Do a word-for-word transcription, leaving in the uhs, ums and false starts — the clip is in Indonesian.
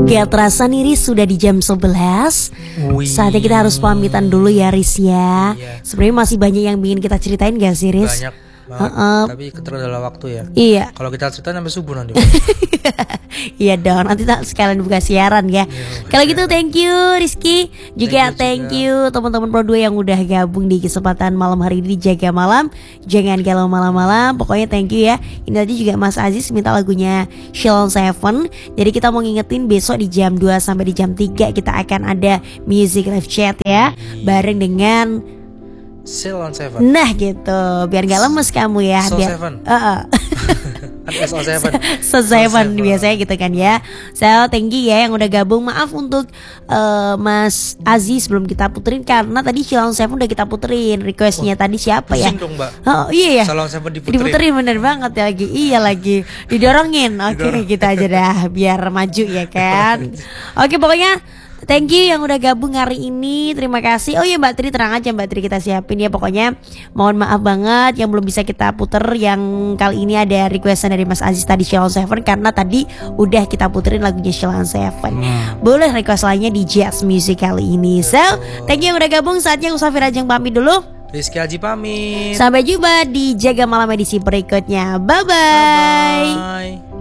Gak terasa nih Riz, sudah di jam sebelas. Wih. Saatnya kita harus pamitan dulu ya Riz ya. Iya. Sebenarnya masih banyak yang ingin kita ceritain gak sih Riz? Banyak banget, Uh-uh. tapi keterkendala waktu ya. Iya. Kalau kita cerita sampai subuh nanti. Iya dong, nanti tak sekalian buka siaran ya. Iya, Kalau gitu thank you Rizky. Juga Thank you thank juga. you teman-teman Pro dua yang udah gabung di kesempatan malam hari ini di Jaga Malam. Jangan galau malam-malam. Pokoknya thank you ya. Ini tadi juga Mas Aziz minta lagunya Sheila on Seven. Jadi kita mau ngingetin besok di jam dua sampai di jam tiga kita akan ada music live chat ya, bareng dengan Sheila on Seven. nah gitu. Biar gak lemes kamu ya. So Biar Seven. Uh-uh. Kan S O Seven. So seven biasanya gitu kan ya. So thank you ya yang udah gabung. Maaf untuk uh, Mas Aziz belum kita puterin karena tadi Sheila on Seven udah kita puterin. Requestnya tadi siapa ya? Pusing dong mbak. Oh iya ya. Sheila on Seven diputerin. Diputerin bener banget ya lagi. Iya lagi didorongin. Oke Didorong. kita aja dah biar maju ya kan. Oke pokoknya thank you yang udah gabung hari ini. Terima kasih. Oh iya Mbak Tri, tenang aja Mbak Tri, kita siapin ya. Pokoknya mohon maaf banget yang belum bisa kita puter. Yang kali ini ada requestan dari Mas Aziz tadi Sheila on Seven, karena tadi udah kita puterin lagunya Sheila on Seven. Hmm. Boleh request lainnya di Jazz Music kali ini. So thank you yang udah gabung. Saatnya Usafir Ajeng pamit dulu. Rizky Haji pamit. Sampai jumpa di Jaga Malam edisi berikutnya. Bye bye. Bye.